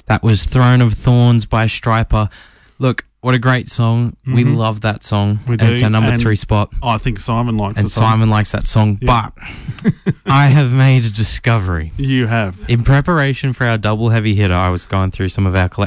That was Throne of Thorns by Stryper. Look, what a great song. We love that song. We and do. it's our number 3 spot. I think Simon likes it. And Simon likes that song. Yeah. But I have made a discovery. You have. In preparation for our double heavy hitter, I was going through some of our